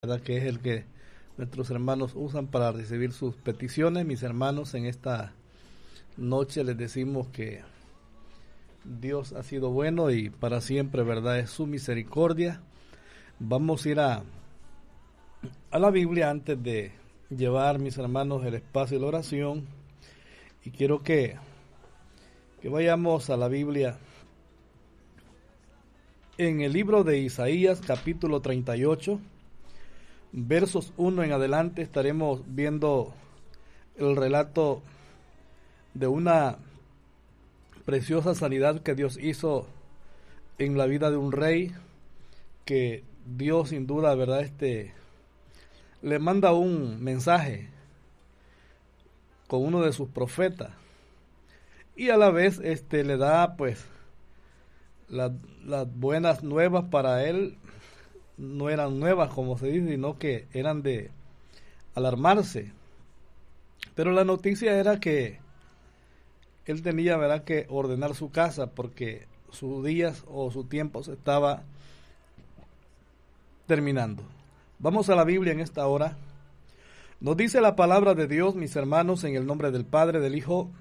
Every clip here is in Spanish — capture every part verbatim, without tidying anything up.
¿verdad? Que es el que nuestros hermanos usan para recibir sus peticiones. Mis hermanos, en esta noche les decimos que Dios ha sido bueno y para siempre, ¿verdad? Es su misericordia. Vamos a ir a, a la Biblia antes de llevar, mis hermanos, el espacio de la oración. Y quiero que, que vayamos a la Biblia en el libro de Isaías, capítulo treinta y ocho. Versos uno en adelante estaremos viendo el relato de una preciosa sanidad que Dios hizo en la vida de un rey, que Dios sin duda, ¿verdad? Este le manda un mensaje con uno de sus profetas y a la vez este le da pues las, las buenas nuevas. Para él no eran nuevas, como se dice, sino que eran de alarmarse. Pero la noticia era que él tenía, ¿verdad?, que ordenar su casa, porque sus días o su tiempo se estaba terminando. Vamos a la Biblia en esta hora. Nos dice la palabra de Dios, mis hermanos, en el nombre del Padre, del Hijo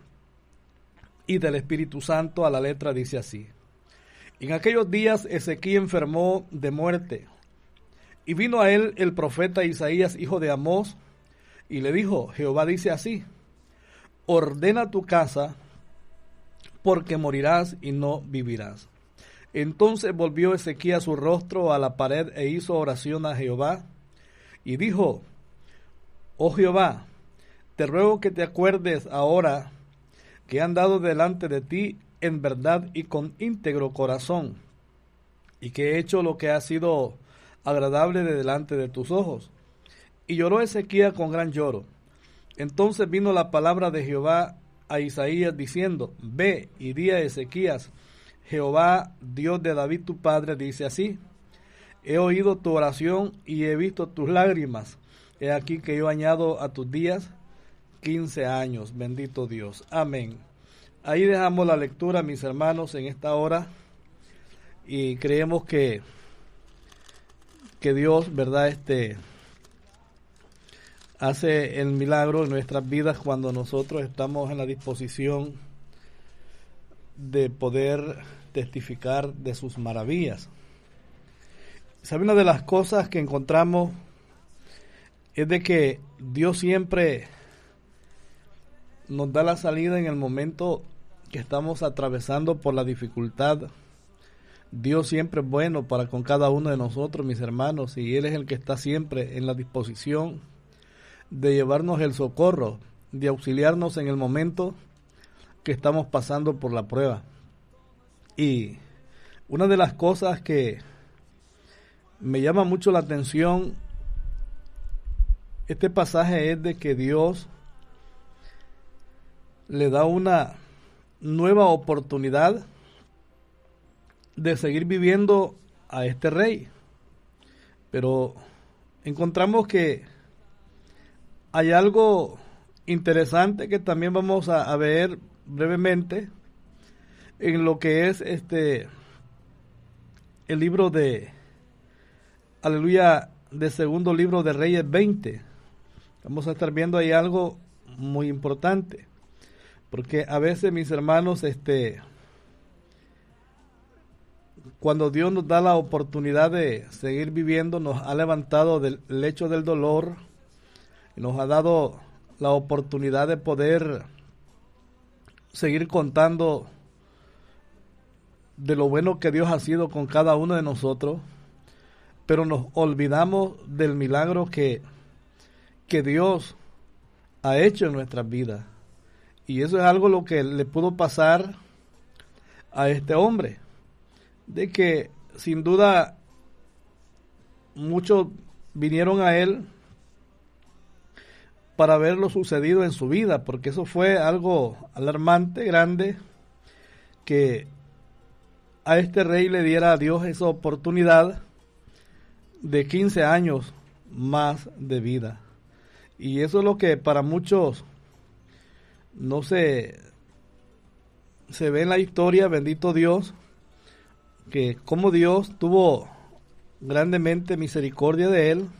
y del Espíritu Santo. A la letra dice así: en aquellos días Ezequiel enfermó de muerte, y vino a él el profeta Isaías, hijo de Amós, y le dijo: Jehová dice así: ordena tu casa, porque morirás y no vivirás. Entonces volvió Ezequiel su rostro a la pared e hizo oración a Jehová, y dijo: oh Jehová, te ruego que te acuerdes ahora que he andado delante de ti en verdad y con íntegro corazón, y que he hecho lo que ha sido agradable de delante de tus ojos. Y lloró Ezequiel con gran lloro. Entonces vino la palabra de Jehová a Isaías diciendo: ve y di a Ezequías: Jehová, Dios de David tu padre, dice así: he oído tu oración y he visto tus lágrimas. He aquí que yo añado a tus días quince años. Bendito Dios. Amén. Ahí dejamos la lectura, mis hermanos, en esta hora, y creemos que que Dios, ¿verdad?, este hace el milagro en nuestras vidas cuando nosotros estamos en la disposición de poder testificar de sus maravillas. ¿Sabe? Una de las cosas que encontramos es de que Dios siempre nos da la salida en el momento que estamos atravesando por la dificultad. Dios siempre es bueno para con cada uno de nosotros, mis hermanos, y Él es el que está siempre en la disposición de llevarnos el socorro, de auxiliarnos en el momento que estamos pasando por la prueba. Y una de las cosas que me llama mucho la atención este pasaje es de que Dios le da una nueva oportunidad de seguir viviendo a este rey. Pero encontramos que hay algo interesante que también vamos a, a ver brevemente en lo que es este el libro de aleluya de segundo libro de Reyes veinte. Vamos a estar viendo ahí algo muy importante, porque a veces, mis hermanos, este cuando Dios nos da la oportunidad de seguir viviendo, nos ha levantado del lecho del dolor, y nos ha dado la oportunidad de poder seguir contando de lo bueno que Dios ha sido con cada uno de nosotros, pero nos olvidamos del milagro que, que Dios ha hecho en nuestras vidas. Y eso es algo lo que le pudo pasar a este hombre, de que sin duda muchos vinieron a él para ver lo sucedido en su vida, porque eso fue algo alarmante, grande, que a este rey le diera a Dios esa oportunidad de quince años más de vida. Y eso es lo que para muchos no se, se ve en la historia, bendito Dios, que como Dios tuvo grandemente misericordia de él